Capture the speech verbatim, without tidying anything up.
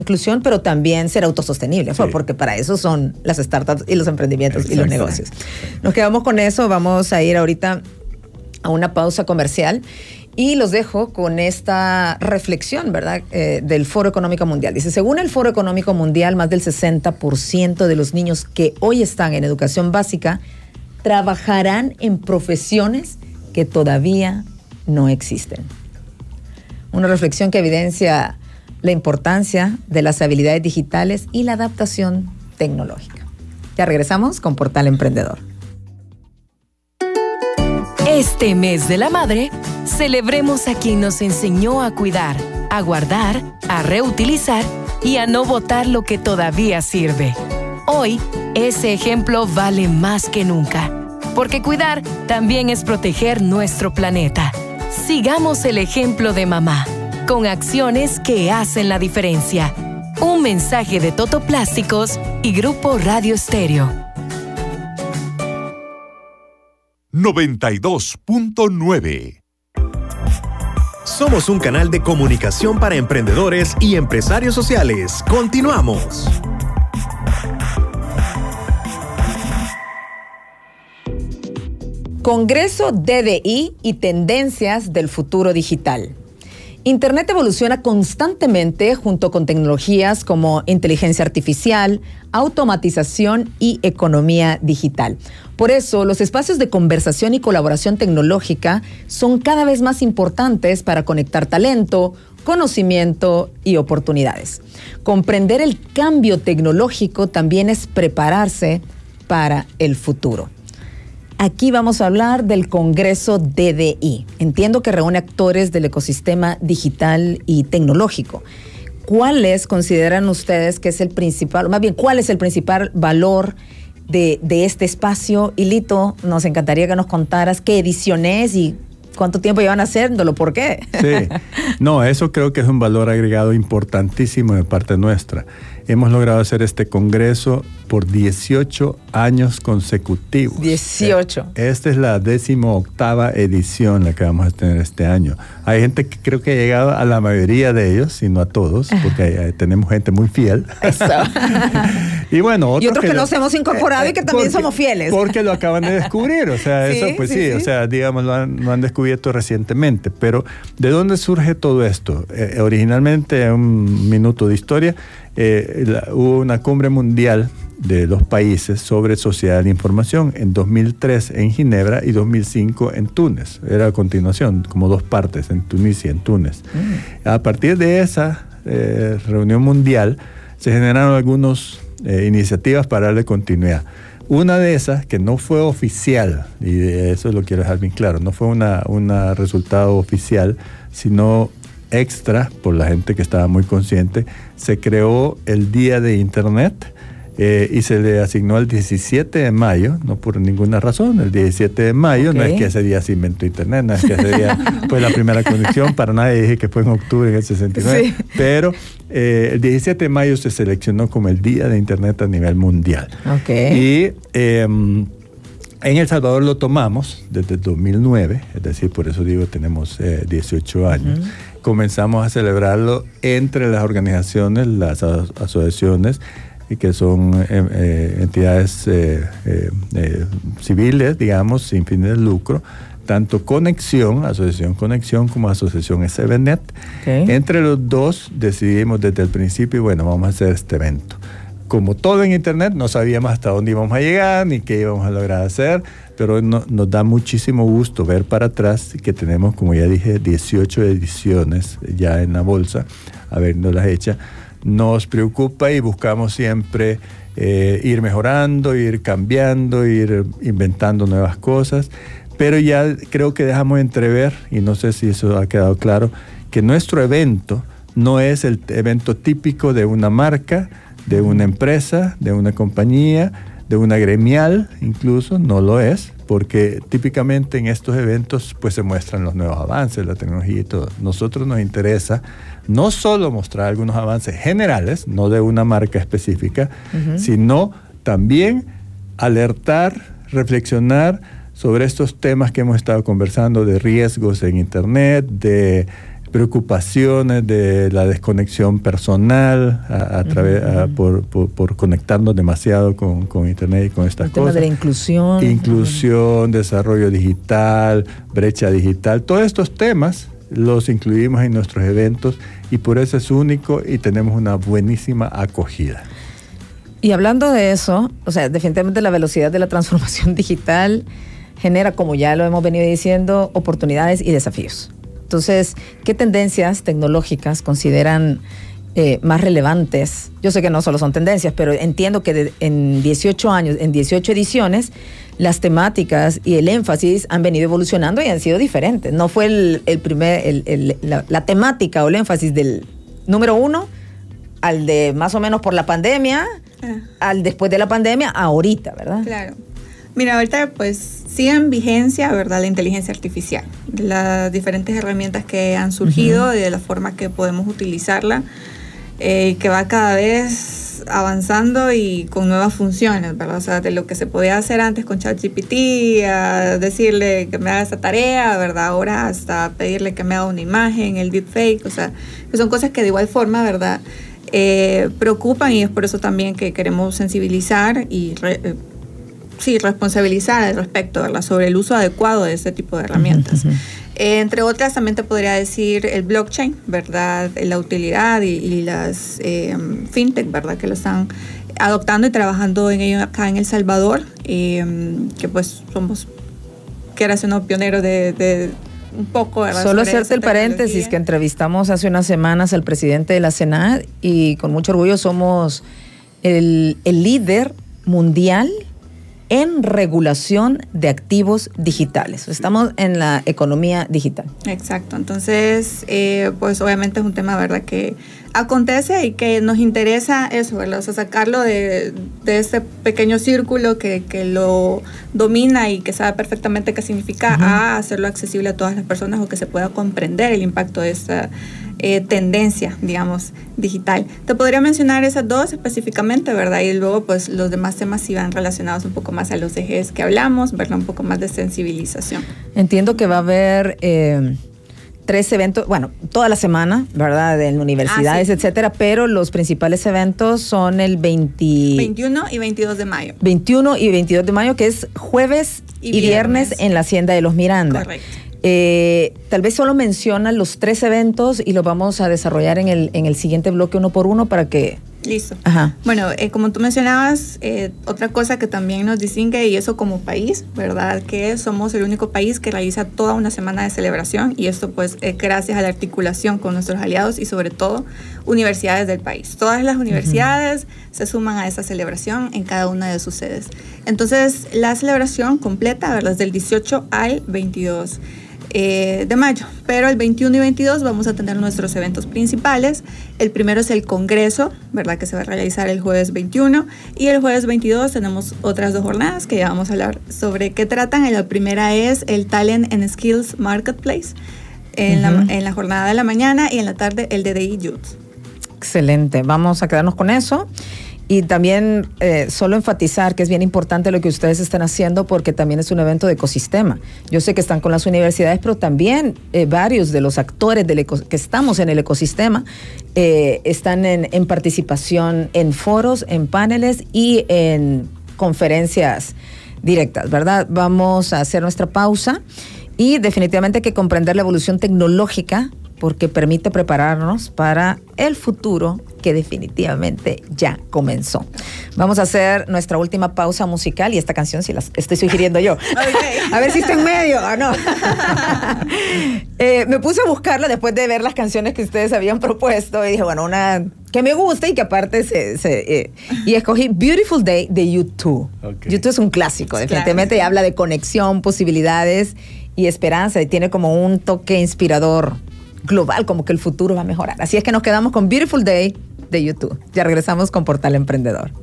inclusión, pero también ser autosostenible, sí. porque para eso son las startups y los emprendimientos y los negocios. Nos quedamos con eso, vamos a ir ahorita a una pausa comercial y los dejo con esta reflexión, ¿verdad?, eh, del Foro Económico Mundial. Dice, según el Foro Económico Mundial, más del sesenta por ciento de los niños que hoy están en educación básica trabajarán en profesiones que todavía no existen. Una reflexión que evidencia la importancia de las habilidades digitales y la adaptación tecnológica. Ya regresamos con Portal Emprendedor. Este mes de la madre, celebremos a quien nos enseñó a cuidar, a guardar, a reutilizar y a no botar lo que todavía sirve. Hoy, ese ejemplo vale más que nunca, porque cuidar también es proteger nuestro planeta. Sigamos el ejemplo de mamá, con acciones que hacen la diferencia. Un mensaje de Totoplásticos y Grupo Radio Estéreo. noventa y dos punto nueve. Somos un canal de comunicación para emprendedores y empresarios sociales. Continuamos. Congreso D D I y tendencias del futuro digital. Internet evoluciona constantemente junto con tecnologías como inteligencia artificial, automatización y economía digital. Por eso, los espacios de conversación y colaboración tecnológica son cada vez más importantes para conectar talento, conocimiento y oportunidades. Comprender el cambio tecnológico también es prepararse para el futuro. Aquí vamos a hablar del Congreso D D I. Entiendo que reúne actores del ecosistema digital y tecnológico. ¿Cuáles consideran ustedes que es el principal, más bien, cuál es el principal valor de, de este espacio? Y Lito, nos encantaría que nos contaras qué edición es y cuánto tiempo llevan haciéndolo, ¿por qué? Sí, no, eso creo que es un valor agregado importantísimo de parte nuestra. Hemos logrado hacer este congreso por dieciocho años consecutivos. dieciocho. Esta es la decimoctava edición la que vamos a tener este año. Hay gente que creo que ha llegado a la mayoría de ellos, si no a todos, porque hay, hay, tenemos gente muy fiel. Eso. Y bueno, otros y otros que, que lo, nos hemos incorporado eh, y que también porque, somos fieles. Porque lo acaban de descubrir, o sea, sí, eso pues sí, sí, sí, o sea, digamos, lo han, lo han descubierto recientemente. Pero, ¿de dónde surge todo esto? Eh, originalmente, un minuto de historia, eh, la, hubo una cumbre mundial de los países sobre sociedad de información en dos mil tres en Ginebra y dos mil cinco en Túnez. Era a continuación, como dos partes, en Tunisia y en Túnez. Mm. A partir de esa eh, reunión mundial se generaron algunas eh, iniciativas para darle continuidad. Una de esas, que no fue oficial, y eso lo quiero dejar bien claro, no fue una, una resultado oficial, sino extra, por la gente que estaba muy consciente, se creó el Día de Internet, Eh, y se le asignó el diecisiete de mayo, no por ninguna razón, el diecisiete de mayo, okay. No es que ese día se inventó Internet, no es que ese día fue la primera conexión, para nadie dije que fue en octubre en el sesenta y nueve, sí. Pero eh, el diecisiete de mayo se seleccionó como el Día de Internet a nivel mundial. Okay. Y eh, en El Salvador lo tomamos desde el dos mil nueve, es decir, por eso digo, tenemos eh, dieciocho años. Uh-huh. Comenzamos a celebrarlo entre las organizaciones, las aso- asociaciones, que son eh, eh, entidades eh, eh, eh, civiles, digamos, sin fines de lucro, tanto Conexión, Asociación Conexión, como Asociación S B Net. Okay. Entre los dos decidimos desde el principio, bueno, vamos a hacer este evento. Como todo en Internet, no sabíamos hasta dónde íbamos a llegar, ni qué íbamos a lograr hacer, pero no, nos da muchísimo gusto ver para atrás que tenemos, como ya dije, dieciocho ediciones ya en la bolsa, habiéndolas hechas. Nos preocupa y buscamos siempre eh, ir mejorando, ir cambiando, ir inventando nuevas cosas, pero ya creo que dejamos entrever, y no sé si eso ha quedado claro, que nuestro evento no es el evento típico de una marca, de una empresa, de una compañía, de una gremial, incluso, no lo es, porque típicamente en estos eventos pues se muestran los nuevos avances, la tecnología y todo. Nosotros nos interesa no solo mostrar algunos avances generales, no de una marca específica, uh-huh. sino también alertar, reflexionar sobre estos temas que hemos estado conversando de riesgos en Internet, de preocupaciones de la desconexión personal a, a través, uh-huh. a, por, por, por conectarnos demasiado con, con Internet y con estas el cosas. El tema de la inclusión. Inclusión, uh-huh. desarrollo digital, brecha digital, todos estos temas los incluimos en nuestros eventos y por eso es único y tenemos una buenísima acogida. Y hablando de eso, o sea, definitivamente la velocidad de la transformación digital genera, como ya lo hemos venido diciendo, oportunidades y desafíos. Entonces, ¿qué tendencias tecnológicas consideran eh, más relevantes? Yo sé que no solo son tendencias, pero entiendo que de, en dieciocho años, en dieciocho ediciones, las temáticas y el énfasis han venido evolucionando y han sido diferentes. No fue el, el primer, el, el, la, la temática o el énfasis del número uno al de más o menos por la pandemia, ah. al después de la pandemia, ahorita, ¿verdad? Claro. Mira, ahorita pues sigue en vigencia, ¿verdad?, la inteligencia artificial, de las diferentes herramientas que han surgido, uh-huh. de la forma que podemos utilizarla, eh, que va cada vez avanzando y con nuevas funciones, ¿verdad? O sea, de lo que se podía hacer antes con ChatGPT, a decirle que me haga esa tarea, ¿verdad? Ahora hasta pedirle que me haga una imagen, el deepfake, o sea, que son cosas que de igual forma, ¿verdad?, eh, preocupan y es por eso también que queremos sensibilizar y re, eh, sí, responsabilizar al respecto, ¿verdad?, sobre el uso adecuado de este tipo de herramientas. Uh-huh. Eh, entre otras, también te podría decir el blockchain, ¿verdad?, la utilidad y, y las eh, fintech, ¿verdad?, que lo están adoptando y trabajando en ello acá en El Salvador, eh, que pues somos, quieras o no, pioneros de, de un poco, ¿verdad? Solo hacerte el paréntesis, que entrevistamos hace unas semanas al presidente de la Senad y con mucho orgullo somos el, el líder mundial en regulación de activos digitales. Estamos en la economía digital. Exacto. Entonces, eh, pues obviamente es un tema, ¿verdad?, que acontece y que nos interesa eso, ¿verdad? O sea, sacarlo de, de este pequeño círculo que, que lo domina y que sabe perfectamente qué significa, uh-huh. a hacerlo accesible a todas las personas o que se pueda comprender el impacto de esta Eh, tendencia, digamos, digital. Te podría mencionar esas dos específicamente, ¿verdad? Y luego, pues, los demás temas iban relacionados un poco más a los ejes que hablamos, ¿verdad? Un poco más de sensibilización. Entiendo que va a haber eh, tres eventos, bueno, toda la semana, ¿verdad? En universidades, ah, sí. etcétera, pero los principales eventos son el veinte... veintiuno y veintidós de mayo. veintiuno y veintidós de mayo, que es jueves y, y viernes. viernes en la Hacienda de los Miranda. Correcto. Eh, tal vez solo menciona los tres eventos y los vamos a desarrollar en el, en el siguiente bloque uno por uno para que... Listo. Ajá. Bueno, eh, como tú mencionabas, eh, otra cosa que también nos distingue, y eso como país, ¿verdad?, que somos el único país que realiza toda una semana de celebración, y esto pues eh, gracias a la articulación con nuestros aliados y sobre todo universidades del país. Todas las universidades uh-huh. se suman a esa celebración en cada una de sus sedes. Entonces, la celebración completa, ¿verdad?, es del dieciocho al veintidós Eh, de mayo, pero el veintiuno y veintidós vamos a tener nuestros eventos principales. El primero es el congreso, ¿verdad?, que se va a realizar el jueves veintiuno, y el jueves veintidós tenemos otras dos jornadas que ya vamos a hablar sobre qué tratan. La primera es el Talent and Skills Marketplace en, uh-huh. la, en la jornada de la mañana, y en la tarde el D D I Youth. Excelente, vamos a quedarnos con eso. Y también eh, solo enfatizar que es bien importante lo que ustedes están haciendo, porque también es un evento de ecosistema. Yo sé que están con las universidades, pero también eh, varios de los actores del eco, que estamos en el ecosistema eh, están en, en participación en foros, en paneles y en conferencias directas, ¿verdad? Vamos a hacer nuestra pausa y definitivamente hay que comprender la evolución tecnológica, porque permite prepararnos para el futuro que definitivamente ya comenzó. Vamos a hacer nuestra última pausa musical, y esta canción sí la estoy sugiriendo yo. Okay. A ver si está en medio o no. eh, me puse a buscarla después de ver las canciones que ustedes habían propuesto y dije, bueno, una que me guste y que aparte se... se eh, y escogí Beautiful Day de U dos. Okay. U dos es un clásico, definitivamente, claro. Y habla de conexión, posibilidades y esperanza, y tiene como un toque inspirador global, como que el futuro va a mejorar. Así es que nos quedamos con Beautiful Day de U dos. Ya regresamos con Portal Emprendedor.